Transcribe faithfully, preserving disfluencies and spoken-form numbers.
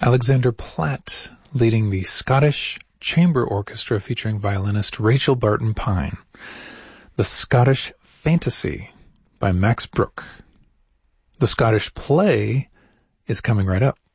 Alexander Platt leading the Scottish Chamber Orchestra featuring violinist Rachel Barton Pine. The Scottish Fantasy by Max Bruch. The Scottish Play is coming right up.